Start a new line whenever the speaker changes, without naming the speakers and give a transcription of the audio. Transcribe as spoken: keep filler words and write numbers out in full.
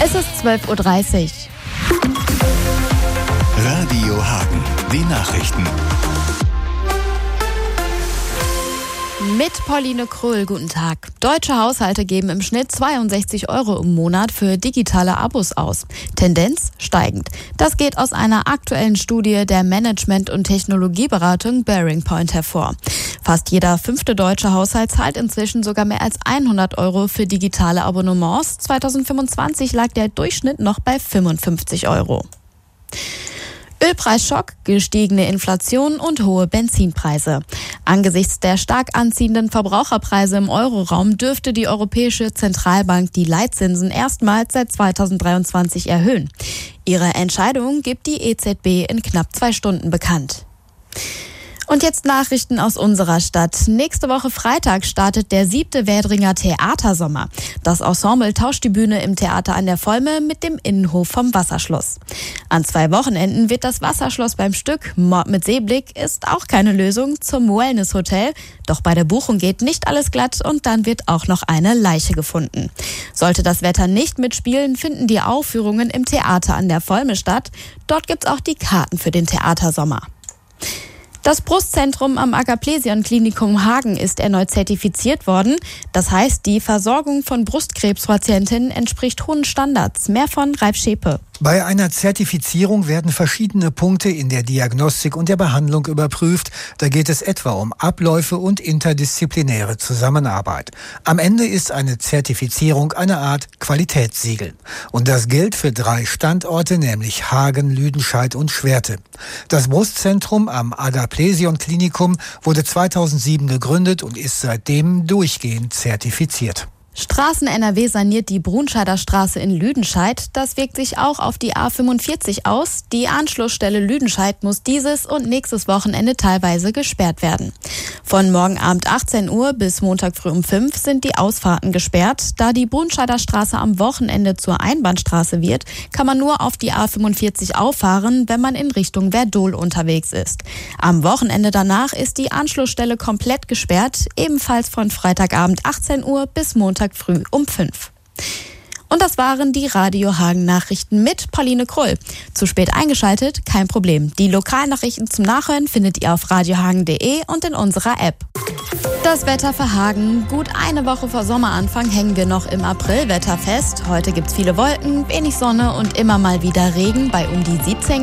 Es ist zwölf Uhr dreißig.
Radio Hagen, die Nachrichten.
Mit Pauline Kröll, guten Tag. Deutsche Haushalte geben im Schnitt zweiundsechzig Euro im Monat für digitale Abos aus. Tendenz steigend. Das geht aus einer aktuellen Studie der Management- und Technologieberatung Bearing Point hervor. Fast jeder fünfte deutsche Haushalt zahlt inzwischen sogar mehr als hundert Euro für digitale Abonnements. zweitausendfünfundzwanzig lag der Durchschnitt noch bei fünfundfünfzig Euro. Ölpreisschock, gestiegene Inflation und hohe Benzinpreise. Angesichts der stark anziehenden Verbraucherpreise im Euroraum dürfte die Europäische Zentralbank die Leitzinsen erstmals seit zweitausenddreiundzwanzig erhöhen. Ihre Entscheidung gibt die E Z B in knapp zwei Stunden bekannt. Und jetzt Nachrichten aus unserer Stadt. Nächste Woche Freitag startet der siebte Wädringer Theatersommer. Das Ensemble tauscht die Bühne im Theater an der Volme mit dem Innenhof vom Wasserschloss. An zwei Wochenenden wird das Wasserschloss beim Stück Mord mit Seeblick ist auch keine Lösung zum Wellness-Hotel. Doch bei der Buchung geht nicht alles glatt und dann wird auch noch eine Leiche gefunden. Sollte das Wetter nicht mitspielen, finden die Aufführungen im Theater an der Volme statt. Dort gibt's auch die Karten für den Theatersommer. Das Brustzentrum am Agaplesion-Klinikum Hagen ist erneut zertifiziert worden. Das heißt, die Versorgung von Brustkrebspatientinnen entspricht hohen Standards. Mehr von Ralf Schepe.
Bei einer Zertifizierung werden verschiedene Punkte in der Diagnostik und der Behandlung überprüft. Da geht es etwa um Abläufe und interdisziplinäre Zusammenarbeit. Am Ende ist eine Zertifizierung eine Art Qualitätssiegel. Und das gilt für drei Standorte, nämlich Hagen, Lüdenscheid und Schwerte. Das Brustzentrum am Agaplesion-Klinikum wurde zweitausendsieben gegründet und ist seitdem durchgehend zertifiziert.
Straßen-N R W saniert die Brunscheider Straße in Lüdenscheid. Das wirkt sich auch auf die A fünfundvierzig aus. Die Anschlussstelle Lüdenscheid muss dieses und nächstes Wochenende teilweise gesperrt werden. Von morgen Abend achtzehn Uhr bis Montag früh um fünf sind die Ausfahrten gesperrt. Da die Brunscheider Straße am Wochenende zur Einbahnstraße wird, kann man nur auf die A fünfundvierzig auffahren, wenn man in Richtung Werdohl unterwegs ist. Am Wochenende danach ist die Anschlussstelle komplett gesperrt, ebenfalls von Freitagabend achtzehn Uhr bis Montag früh um fünf. Und das waren die Radio Hagen Nachrichten mit Pauline Kröll. Zu spät eingeschaltet? Kein Problem. Die Lokalnachrichten zum Nachhören findet ihr auf radiohagen punkt de und in unserer App. Das Wetter für Hagen. Gut eine Woche vor Sommeranfang hängen wir noch im Aprilwetter fest. Heute gibt's viele Wolken, wenig Sonne und immer mal wieder Regen bei um die siebzehn